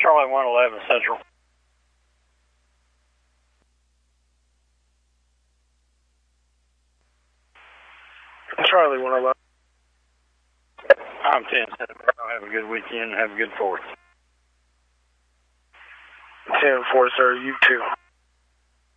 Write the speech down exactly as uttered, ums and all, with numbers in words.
Charlie one eleven Central. Charlie one eleven. I'm ten. Have a good weekend. Have a good fourth. ten four, sir. You too.